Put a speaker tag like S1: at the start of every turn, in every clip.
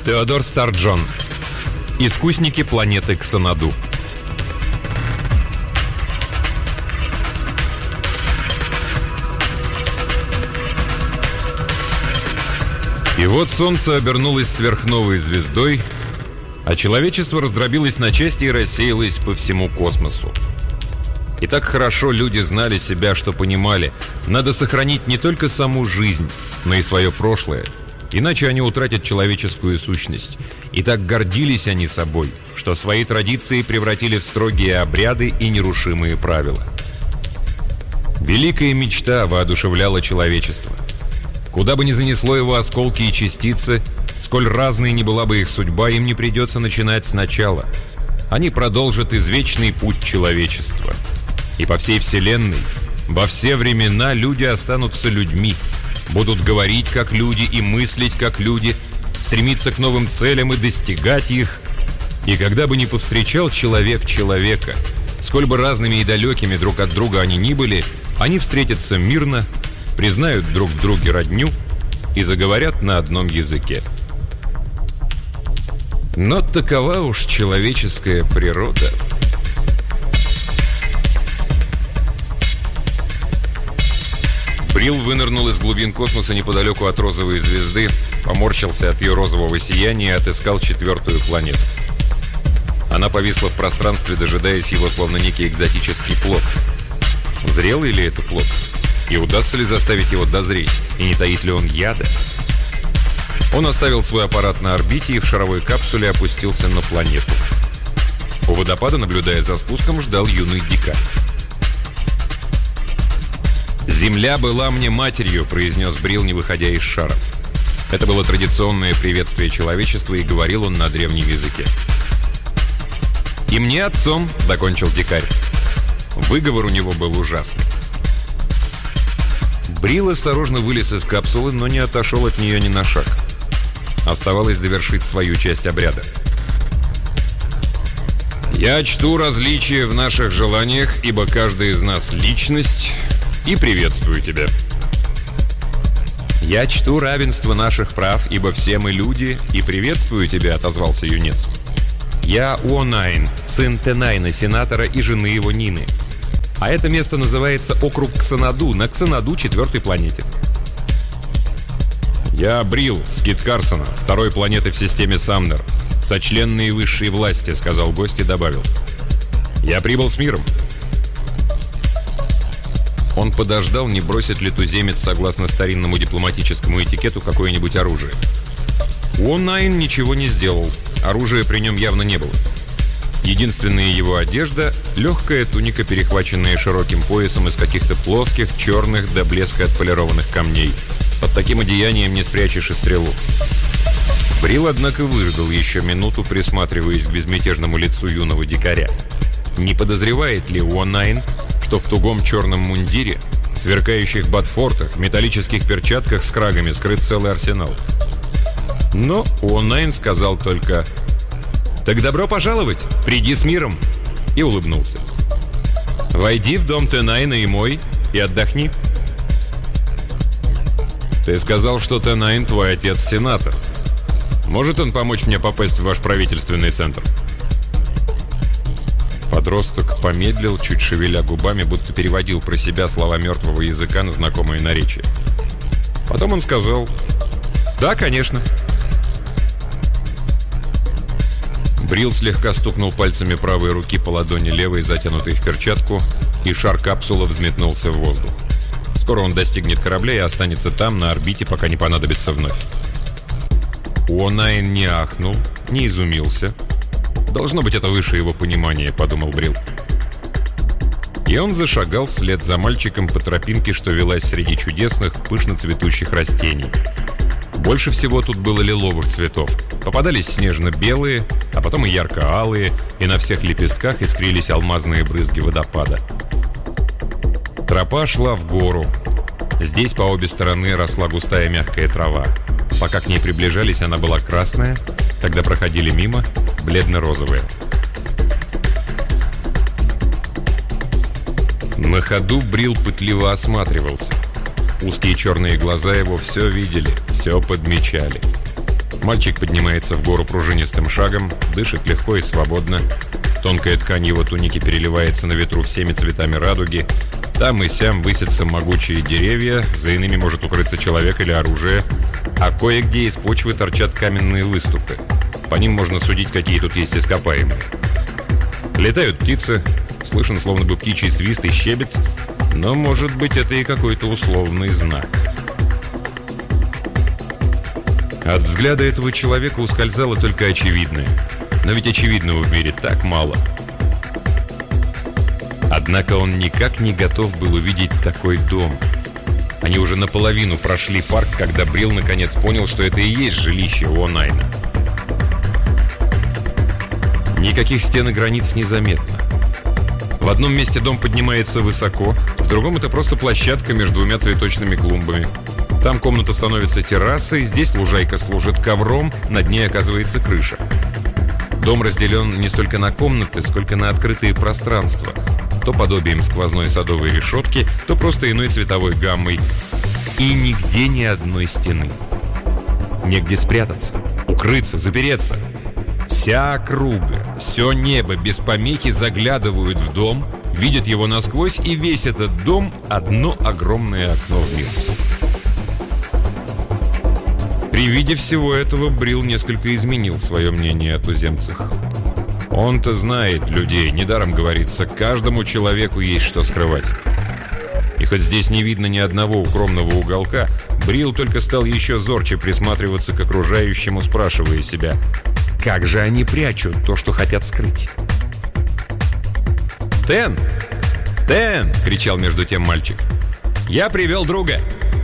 S1: Теодор Старджон. Искусники планеты Ксанаду. И вот Солнце обернулось сверхновой звездой, а человечество раздробилось на части и рассеялось по всему космосу. И так хорошо люди знали себя, что понимали, надо сохранить не только саму жизнь, но и свое прошлое, иначе они утратят человеческую сущность. И так гордились они собой, что свои традиции превратили в строгие обряды и нерушимые правила. Великая мечта воодушевляла человечество. Куда бы ни занесло его осколки и частицы, сколь разной ни была бы их судьба, им не придется начинать сначала. Они продолжат извечный путь человечества. И по всей вселенной, во все времена люди останутся людьми, будут говорить как люди и мыслить как люди, стремиться к новым целям и достигать их. И когда бы ни повстречал человек человека, сколь бы разными и далекими друг от друга они ни были, они встретятся мирно, признают друг в друге родню и заговорят на одном языке. Но такова уж человеческая природа. Брил вынырнул из глубин космоса неподалеку от розовой звезды, поморщился от ее розового сияния и отыскал 4-ю планету. Она повисла в пространстве, дожидаясь его, словно некий экзотический плод. Зрелый ли это плод? И удастся ли заставить его дозреть? И не таит ли он яда? Он оставил свой аппарат на орбите и в шаровой капсуле опустился на планету. У водопада, наблюдая за спуском, ждал юный дикарь. «Земля была мне матерью», — произнес Брил, не выходя из шара. Это было традиционное приветствие человечества, и говорил он на древнем языке. «И мне отцом», — закончил дикарь. Выговор у него был ужасный. Брил осторожно вылез из капсулы, но не отошел от нее ни на шаг. Оставалось довершить свою часть обряда. «Я чту различия в наших желаниях, ибо каждый из нас — личность, и приветствую тебя». «Я чту равенство наших прав, ибо все мы люди, и приветствую тебя», — отозвался юнец. «Я Уонайн, сын Тенайна, сенатора, и жены его Нины. А это место называется округ Ксанаду, на Ксанаду, 4-й планете». «Я Брил, скит Карсона, 2-й планеты в системе Самнер, сочленные высшие власти», — сказал гость и добавил. «Я прибыл с миром». Он подождал, не бросит ли туземец, согласно старинному дипломатическому этикету, какое-нибудь оружие. Уонайн ничего не сделал, оружия при нем явно не было. Единственная его одежда — легкая туника, перехваченная широким поясом из каких-то плоских, черных до блеска отполированных камней. Под таким одеянием не спрячешь и стрелу. Брил, однако, выждал еще минуту, присматриваясь к безмятежному лицу юного дикаря. Не подозревает ли Уонайн, что в тугом черном мундире, в сверкающих ботфортах, металлических перчатках с крагами скрыт целый арсенал? Но Уонайн сказал только: «Так добро пожаловать, приди с миром», и улыбнулся. «Войди в дом Тенайна и мой, и отдохни». «Ты сказал, что Тенайн твой отец-сенатор. Может он помочь мне попасть в ваш правительственный центр?» Подросток помедлил, чуть шевеля губами, будто переводил про себя слова мертвого языка на знакомое наречие. Потом он сказал: «Да, конечно». Брил слегка стукнул пальцами правой руки по ладони левой, затянутой в перчатку, и шар капсулы взметнулся в воздух. Скоро он достигнет корабля и останется там, на орбите, пока не понадобится вновь. Уонайн не ахнул, не изумился. «Должно быть, это выше его понимания», — подумал Брил. И он зашагал вслед за мальчиком по тропинке, что велась среди чудесных, пышно цветущих растений. Больше всего тут было лиловых цветов. Попадались снежно-белые, а потом и ярко-алые, и на всех лепестках искрились алмазные брызги водопада. Тропа шла в гору. Здесь по обе стороны росла густая мягкая трава. Пока к ней приближались, она была красная, когда проходили мимо — бледно-розовая. На ходу Брил пытливо осматривался. Узкие черные глаза его все видели, все подмечали. Мальчик поднимается в гору пружинистым шагом, дышит легко и свободно. Тонкая ткань его туники переливается на ветру всеми цветами радуги. Там и сям высятся могучие деревья, за иными может укрыться человек или оружие, а кое-где из почвы торчат каменные выступы. По ним можно судить, какие тут есть ископаемые. Летают птицы, слышен словно бы птичий свист и щебет, но, может быть, это и какой-то условный знак. От взгляда этого человека ускользало только очевидное. Но ведь очевидного в мире так мало. Однако он никак не готов был увидеть такой дом. Они уже наполовину прошли парк, когда Брил наконец понял, что это и есть жилище О'Найна. Никаких стен и границ незаметно. В одном месте дом поднимается высоко, в другом это просто площадка между двумя цветочными клумбами. Там комната становится террасой, здесь лужайка служит ковром, над ней оказывается крыша. Дом разделен не столько на комнаты, сколько на открытые пространства. То подобием сквозной садовой решетки, то просто иной цветовой гаммой. И нигде ни одной стены. Негде спрятаться, укрыться, запереться. Вся округа, все небо без помехи заглядывают в дом, видят его насквозь, и весь этот дом — одно огромное окно в мир. При виде всего этого Брил несколько изменил свое мнение о туземцах. Он-то знает людей, недаром говорится, каждому человеку есть что скрывать. И хоть здесь не видно ни одного укромного уголка, Брил только стал еще зорче присматриваться к окружающему, спрашивая себя, как же они прячут то, что хотят скрыть? «Тен! Тен!» — кричал между тем мальчик. «Я привел друга!»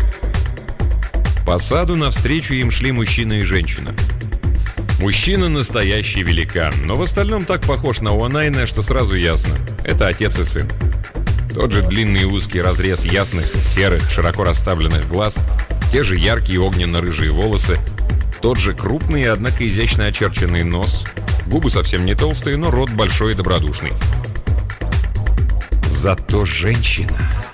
S1: По саду навстречу им шли мужчина и женщина. Мужчина настоящий великан, но в остальном так похож на О'Найна, что сразу ясно – это отец и сын. Тот же длинный и узкий разрез ясных, серых, широко расставленных глаз, те же яркие огненно-рыжие волосы, тот же крупный, однако изящно очерченный нос, губы совсем не толстые, но рот большой и добродушный. Зато женщина...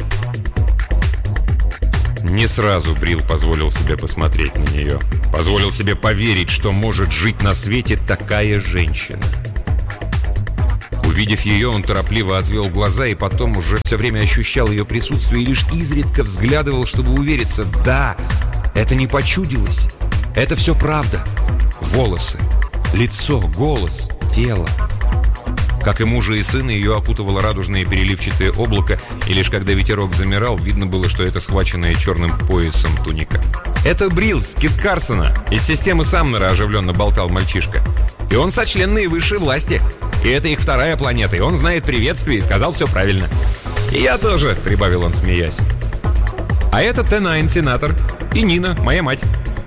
S1: Не сразу Брил позволил себе посмотреть на нее. Позволил себе поверить, что может жить на свете такая женщина. Увидев ее, он торопливо отвел глаза и потом уже все время ощущал ее присутствие и лишь изредка взглядывал, чтобы увериться: да, это не почудилось, это все правда. Волосы, лицо, голос, тело. Как и мужа и сына, ее окутывало радужное переливчатое облако, и лишь когда ветерок замирал, видно было, что это схваченная черным поясом туника. «Это Брил с Кит Карсона, из системы Самнера», — оживленно болтал мальчишка. «И он сочлен наивысшей власти. И это их вторая планета, и он знает приветствие и сказал все правильно». «И я тоже», — прибавил он, смеясь. «А это Т9, сенатор, и Нина, моя мать».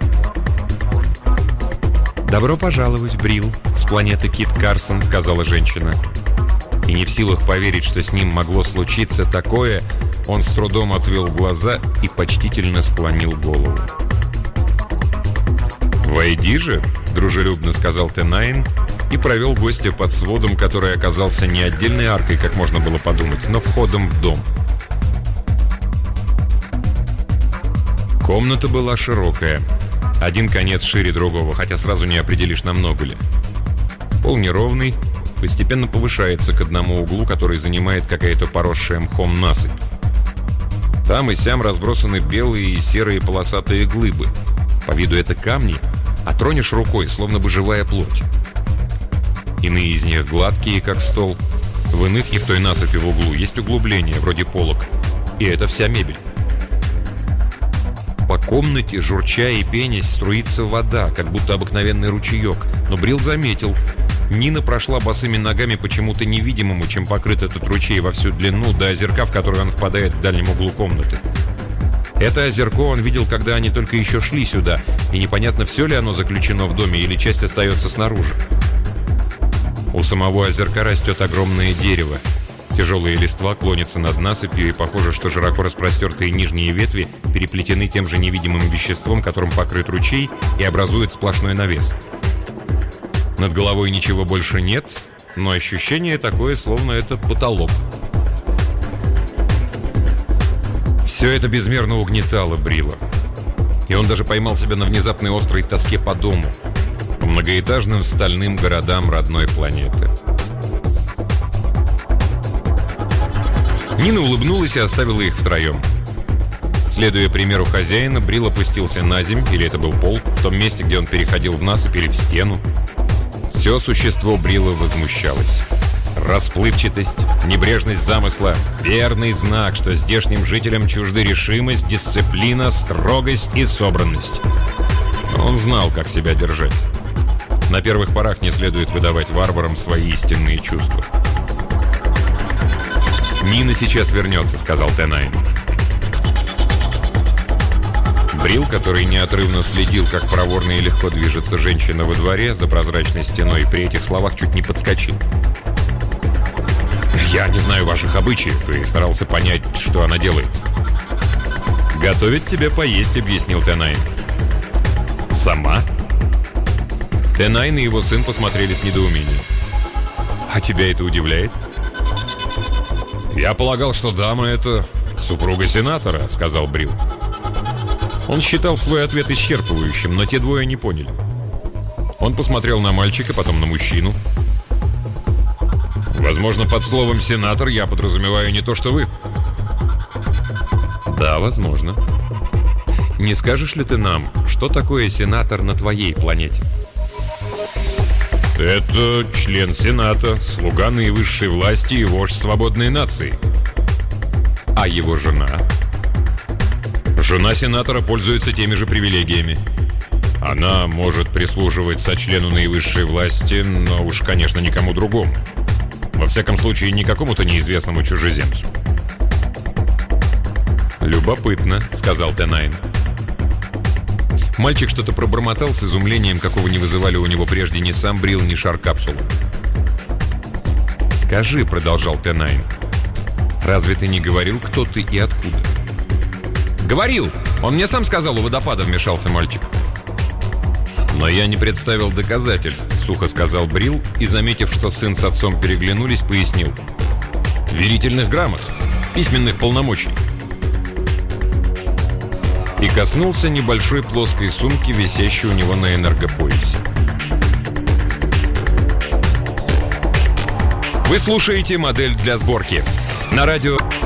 S1: «Добро пожаловать, Брил, с планеты Кит Карсон», — сказала женщина. И не в силах поверить, что с ним могло случиться такое, он с трудом отвел глаза и почтительно склонил голову. «Войди же», — дружелюбно сказал Т9 и провел гостя под сводом, который оказался не отдельной аркой, как можно было подумать, но входом в дом. Комната была широкая. Один конец шире другого, хотя сразу не определишь, намного ли. Пол неровный, постепенно повышается к одному углу, который занимает какая-то поросшая мхом насыпь. Там и сям разбросаны белые и серые полосатые глыбы. По виду это камни, а тронешь рукой, словно бы живая плоть. Иные из них гладкие, как стол. В иных и в той насыпи в углу есть углубления, вроде полок. И это вся мебель. По комнате, журча и пенясь, струится вода, как будто обыкновенный ручеек. Но Брил заметил. Нина прошла босыми ногами почему-то невидимому, чем покрыт этот ручей во всю длину, до озерка, в который он впадает в дальнем углу комнаты. Это озерко он видел, когда они только еще шли сюда, и непонятно, все ли оно заключено в доме, или часть остается снаружи. У самого озерка растет огромное дерево. Тяжелые листва клонятся над насыпью, и похоже, что широко распростертые нижние ветви переплетены тем же невидимым веществом, которым покрыт ручей, и образуют сплошной навес. Над головой ничего больше нет, но ощущение такое, словно это потолок. Все это безмерно угнетало Брила. И он даже поймал себя на внезапной острой тоске по дому, по многоэтажным стальным городам родной планеты. Нина улыбнулась и оставила их втроем. Следуя примеру хозяина, Брил опустился на земь, или это был пол, в том месте, где он переходил в насыпь или в стену. Все существо Брила возмущалось. Расплывчатость, небрежность замысла — верный знак, что здешним жителям чужды решимость, дисциплина, строгость и собранность. Но он знал, как себя держать. На первых порах не следует выдавать варварам свои истинные чувства. «Нина сейчас вернется», — сказал Т-9. Брил, который неотрывно следил, как проворно и легко движется женщина во дворе за прозрачной стеной, при этих словах чуть не подскочил. «Я не знаю ваших обычаев», и старался понять, что она делает. «Готовит тебе поесть», — объяснил Т-9. «Сама?» Т-9 и его сын посмотрели с недоумением. «А тебя это удивляет?» «Я полагал, что дама — это супруга сенатора», — сказал Брил. Он считал свой ответ исчерпывающим, но те двое не поняли. Он посмотрел на мальчика, потом на мужчину. «Возможно, под словом «сенатор» я подразумеваю не то, что вы». «Да, возможно. Не скажешь ли ты нам, что такое сенатор на твоей планете?» «Это член Сената, слуга наивысшей власти и вождь свободной нации». «А его жена?» «Жена сенатора пользуется теми же привилегиями. Она может прислуживать сочлену наивысшей власти, но уж, конечно, никому другому. Во всяком случае, не какому-то неизвестному чужеземцу». «Любопытно», — сказал Т-9. Мальчик что-то пробормотал с изумлением, какого не вызывали у него прежде ни сам Брил, ни шар-капсулу. «Скажи», — продолжал Т-9, — «разве ты не говорил, кто ты и откуда?» «Говорил! Он мне сам сказал у водопада», — вмешался мальчик. «Но я не представил доказательств», — сухо сказал Брил и, заметив, что сын с отцом переглянулись, пояснил. «Верительных грамот, письменных полномочий». И коснулся небольшой плоской сумки, висящей у него на энергопоясе. Вы слушаете «Модель для сборки» на радио